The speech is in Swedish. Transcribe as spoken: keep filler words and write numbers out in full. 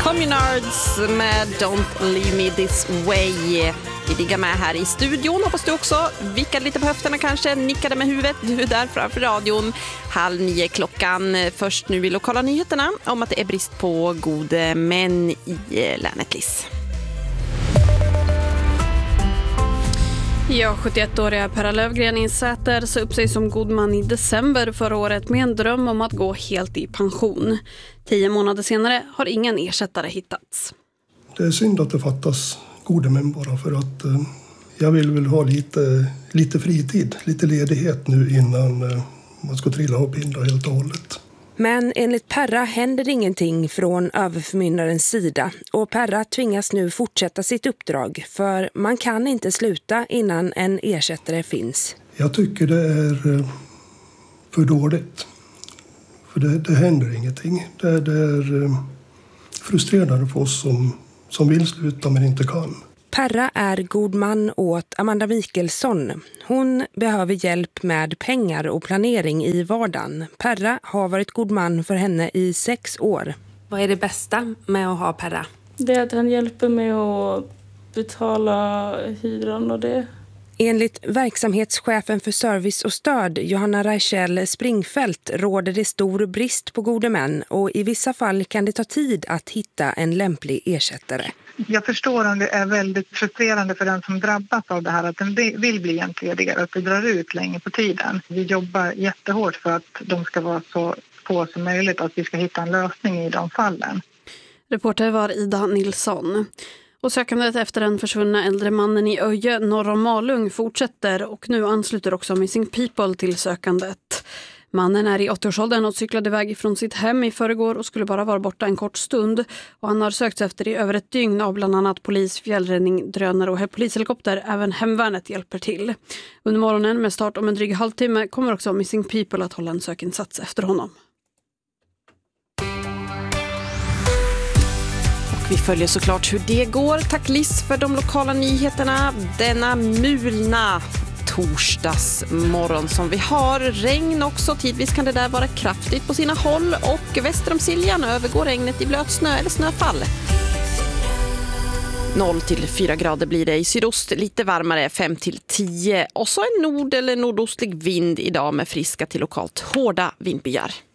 Communards med Don't Leave Me This Way. Vi diggar med här i studion. Hoppas du också vickade lite på höfterna kanske, nickade med huvudet. Du är där framför radion. Halv nio klockan. Först nu i lokala nyheterna om att det är brist på gode män i länet Liss. Ja, sjuttioettåriga Perra Lövgren i Säter sa upp sig som god man i december förra året med en dröm om att gå helt i pension. Tio månader senare har ingen ersättare hittats. Det är synd att det fattas gode män bara för att eh, jag vill väl ha lite, lite fritid, lite ledighet nu innan eh, man ska trilla och binda helt och hållet. Men enligt Perra händer ingenting från överförmyndarens sida och Perra tvingas nu fortsätta sitt uppdrag för man kan inte sluta innan en ersättare finns. Jag tycker det är för dåligt. För det, det händer ingenting. Det, det är frustrerande för oss som, som vill sluta men inte kan. Perra är god man åt Amanda Mikkelsson. Hon behöver hjälp med pengar och planering i vardagen. Perra har varit god man för henne i sex år. Vad är det bästa med att ha Perra? Det är att han hjälper mig att betala hyran och det. Enligt verksamhetschefen för service och stöd, Johanna Reichel Springfält, råder det stor brist på gode män och i vissa fall kan det ta tid att hitta en lämplig ersättare. Jag förstår om det är väldigt frustrerande för den som drabbas av det här att den vill bli entledigad, att det drar ut länge på tiden. Vi jobbar jättehårt för att de ska vara så få som möjligt, att vi ska hitta en lösning i de fallen. Reporter var Ida Nilsson. Och sökandet efter den försvunna äldre mannen i Öje norr om Malung fortsätter och nu ansluter också Missing People till sökandet. Mannen är i åttioårsåldern och cyklade iväg från sitt hem i förrgår och skulle bara vara borta en kort stund. Och han har sökts efter i över ett dygn av bland annat polis, fjällräddning, drönare och polishelikopter. Även hemvärnet hjälper till. Under morgonen med start om en dryg halvtimme kommer också Missing People att hålla en sökinsats efter honom. Vi följer såklart hur det går. Tack Liss för de lokala nyheterna. Denna mulna torsdagsmorgon som vi har. Regn också. Tidvis kan det där vara kraftigt på sina håll. Och väster om Siljan övergår regnet i blöt snö eller snöfall. noll till fyra grader blir det i sydost. Lite varmare fem till tio. Och så en nord- eller nordostlig vind idag med friska till lokalt hårda vindbyar.